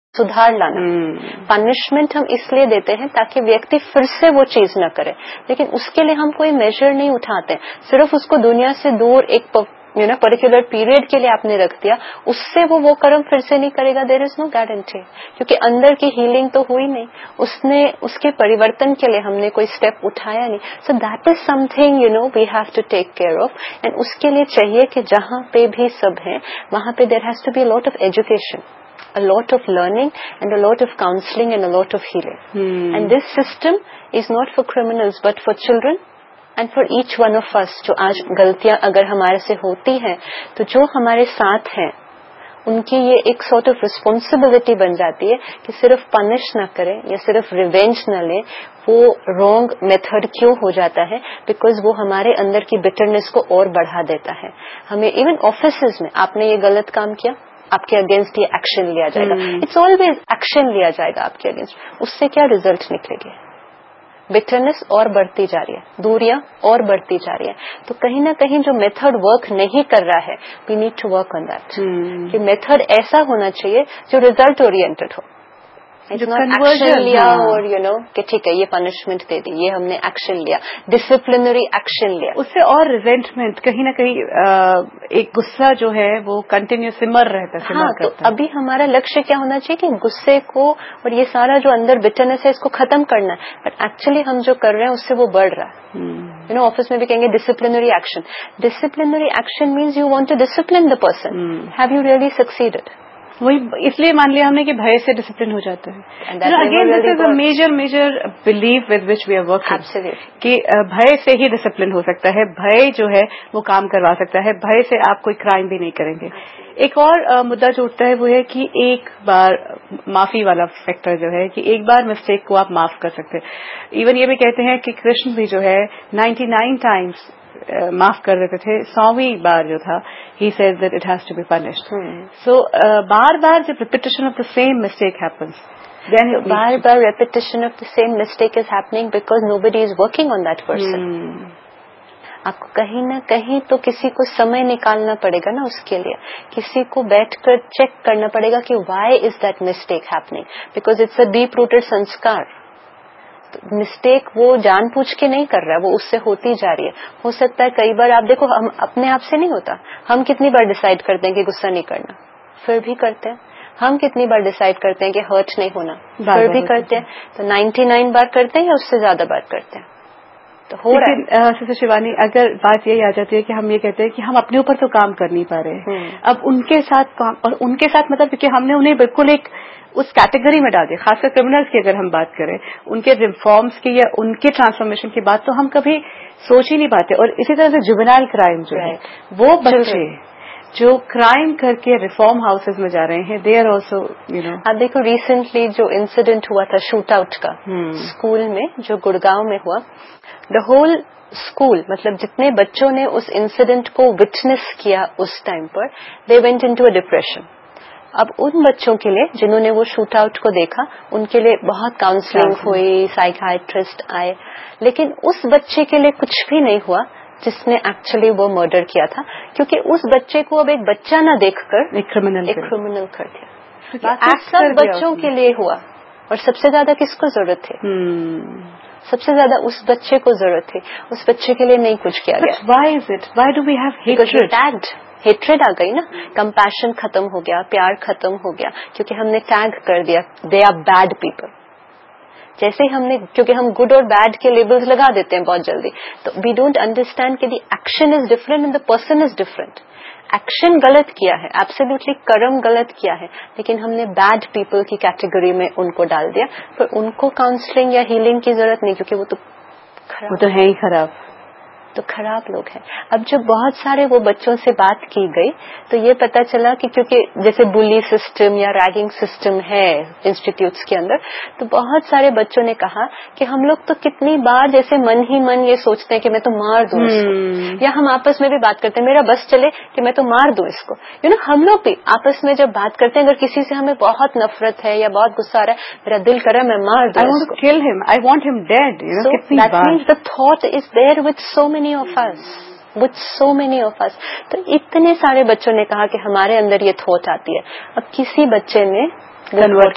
सुधार लाना। पनिशमेंट हम इसलिए देते हैं ताकि व्यक्ति फिर से वो चीज न करे, लेकिन उसके लिए हम कोई मेजर नहीं उठाते, सिर्फ उसको दुनिया से दूर एक पर्टिकुलर पीरियड के लिए आपने रख दिया, उससे वो कर्म फिर से नहीं करेगा, देयर इज नो गारंटी, क्योंकि अंदर की हीलिंग तो हुई नहीं, उसके परिवर्तन के लिए हमने कोई स्टेप उठाया नहीं। So that is something we have to take care of, and उसके लिए चाहिए कि जहां पे भी सब है वहां पे there has to be a lot of education, a lot of learning and a lot of counseling and a lot of healing. And this system is not for criminals but for children and for each one of us. जो आज गलतियां अगर हमारे से होती हैं तो जो हमारे साथ हैं उनकी ये एक sort of responsibility बन जाती है कि सिर्फ पनिश ना करें या सिर्फ रिवेंज ना लें, वो रॉन्ग मेथड क्यों हो जाता है, बिकॉज वो हमारे अंदर की बिटरनेस को और बढ़ा देता है। हमें इवन ऑफिसेज में आपने ये गलत काम किया, आपके अगेंस्ट ये एक्शन लिया जाएगा, इट्स ऑलवेज एक्शन लिया जाएगा आपके अगेंस्ट, उससे क्या रिजल्ट निकलेंगे, बिटरनेस और बढ़ती जा रही है, दूरियां और बढ़ती जा रही है। तो कहीं ना कहीं जो मेथड वर्क नहीं कर रहा है, we need to work on that, कि मेथड ऐसा होना चाहिए जो रिजल्ट ओरिएंटेड हो, जो एक्शन लिया और कि ठीक है ये पनिशमेंट दे दी, ये हमने एक्शन लिया, डिसिप्लिनरी एक्शन लिया, उससे और रिजेंटमेंट कहीं ना कहीं एक गुस्सा जो है वो कंटिन्यू सिमर रहता है। हाँ, तो अभी हमारा लक्ष्य क्या होना चाहिए कि गुस्से को और ये सारा जो अंदर बिटरनेस है इसको खत्म करना है, बट एक्चुअली हम जो कर रहे हैं उससे वो बढ़ रहा है। ऑफिस में भी कहेंगे disciplinary action, disciplinary action means you want to discipline the person, have you really succeeded? वही इसलिए मान लिया हमने कि भय से डिसिप्लिन हो जाता है। Again this is a major belief with which we are working, कि भय से ही डिसिप्लिन हो सकता है, भय जो है वो काम करवा सकता है, भय से आप कोई क्राइम भी नहीं करेंगे। एक और मुद्दा जो उठता है वो है कि एक बार माफी वाला फैक्टर जो है, कि एक बार मिस्टेक को आप माफ कर सकते हैं। इवन ये भी कहते हैं कि कृष्ण भी जो है 99 टाइम्स माफ कर देते थे, 100वीं बार जो था he says that it has to be punished. So बार बार जब repetition of the same mistake happens, then bar bar repetition of the same mistake is happening because nobody is working on that person. आपको कहीं ना कहीं तो किसी को समय निकालना पड़ेगा ना, उसके लिए किसी को बैठकर चेक करना पड़ेगा कि why is that mistake happening, because it's a deep rooted संस्कार। मिस्टेक वो जानबूझ के नहीं कर रहा है, वो उससे होती जा रही है। हो सकता है कई बार आप देखो, हम अपने आप से नहीं होता, हम कितनी बार डिसाइड करते हैं कि गुस्सा नहीं करना, फिर भी करते हैं। हम कितनी बार डिसाइड करते हैं कि हर्ट नहीं होना, फिर भी करते हैं। तो 99 बार करते हैं या उससे ज्यादा बार करते हैं, तो हो रहा है। सिस्टर शिवानी, अगर बात यही आ जाती है कि हम ये कहते हैं कि हम अपने ऊपर तो काम कर नहीं पा रहे, अब उनके साथ काम, और उनके साथ मतलब क्योंकि हमने उन्हें बिल्कुल एक उस कैटेगरी में डाल दिया, खासकर क्रिमिनल्स की अगर हम बात करें, उनके रिफॉर्म्स की या उनके ट्रांसफॉर्मेशन की बात तो हम कभी सोच ही नहीं पाते। और इसी तरह से जुवेनाइल क्राइम जो है, वो बच्चे जो क्राइम करके रिफॉर्म हाउसेज में जा रहे हैं, दे आर ऑल्सो आप देखो रिसेंटली जो इंसिडेंट हुआ था शूट आउट का स्कूल में, जो गुड़गांव में हुआ, द होल स्कूल, मतलब जितने बच्चों ने उस इंसिडेंट को विटनेस किया उस टाइम पर, they went into a depression. अब उन बच्चों के लिए जिन्होंने वो शूट आउट को देखा, उनके लिए बहुत काउंसलिंग हुई, साइकियाट्रिस्ट आए, लेकिन उस बच्चे के लिए कुछ भी नहीं हुआ जिसने एक्चुअली वो मर्डर किया था, क्योंकि उस बच्चे को अब एक बच्चा ना देखकर एक क्रिमिनल कर दिया। बाकी सब बच्चों के लिए हुआ, और सबसे ज्यादा किसको जरूरत थी? सबसे ज्यादा उस बच्चे को जरूरत थी, उस बच्चे के लिए नहीं कुछ किया गया। Why is it? Why do we have hatred? Hatred आ गई ना, कंपैशन खत्म हो गया, प्यार खत्म हो गया, क्योंकि हमने टैग कर दिया दे आर बैड पीपल। जैसे ही हमने, क्योंकि हम गुड और बैड के लेबल्स लगा देते हैं बहुत जल्दी, तो वी डोंट अंडरस्टैंड कि the action is different and the person is different. Action गलत किया है, एब्सोल्युटली कर्म गलत किया है, लेकिन हमने बैड पीपल की कैटेगरी में उनको डाल दिया। पर उनको काउंसलिंग या हीलिंग की जरूरत नहीं, क्योंकि वो तो है ही खराब, तो खराब लोग हैं। अब जब बहुत सारे वो बच्चों से बात की गई तो ये पता चला कि क्योंकि जैसे बुली सिस्टम या रैगिंग सिस्टम है इंस्टीट्यूट्स के अंदर, तो बहुत सारे बच्चों ने कहा कि हम लोग तो कितनी बार जैसे मन ही मन ये सोचते हैं कि मैं तो मार दूं इसको, या हम आपस में भी बात करते हैं मेरा बस चले कि मैं तो मार दूं इसको। हम लोग भी आपस में जब बात करते हैं, अगर किसी से हमें बहुत नफरत है या बहुत गुस्सा आ रहा है, मेरा दिल कर रहा है मैं मार दूं, I want to kill him, I want him dead. So that means the thought is there with so many of us. With so many of us. तो इतने सारे बच्चों ने कहा कि हमारे अंदर ये थॉट आती है। अब किसी बच्चे ने कन्वर्ट